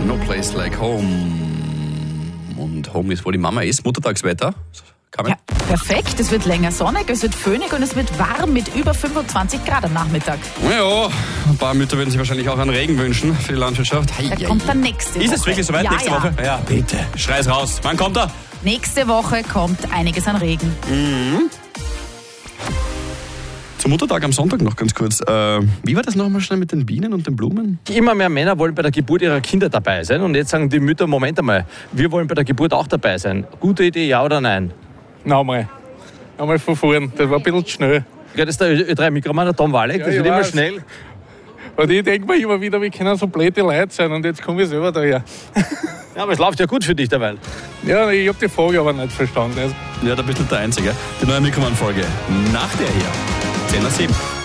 No Place Like Home. Und Home ist, wo die Mama ist. Muttertagswetter. Ja, perfekt. Es wird länger sonnig, es wird föhnig und es wird warm mit über 25 Grad am Nachmittag. Ja, ein paar Mütter würden sich wahrscheinlich auch einen Regen wünschen für die Landwirtschaft. Da kommt dann nächste Woche. Ist es wirklich soweit? Ja, nächste Woche? Ja, bitte. Schrei's raus. Wann kommt er? Nächste Woche kommt einiges an Regen. Zum Muttertag am Sonntag noch ganz kurz. Wie war das nochmal schnell mit den Bienen und den Blumen? Immer mehr Männer wollen bei der Geburt ihrer Kinder dabei sein. Und jetzt sagen die Mütter, Moment einmal, wir wollen bei der Geburt auch dabei sein. Gute Idee, ja oder nein? Nochmal von vorn, das war ein bisschen zu schnell. Ja, das ist der Ö3-Mikroman, der Tom Walek, das wird immer schnell. Und ich denke mir immer wieder, wie können so blöde Leute sein und jetzt komme ich selber daher. Ja, aber es läuft ja gut für dich derweil. Ja, ich habe die Frage aber nicht verstanden. Ja, da bist du nicht der Einzige. Die neue Mikroman-Folge nach der hier. 10:07.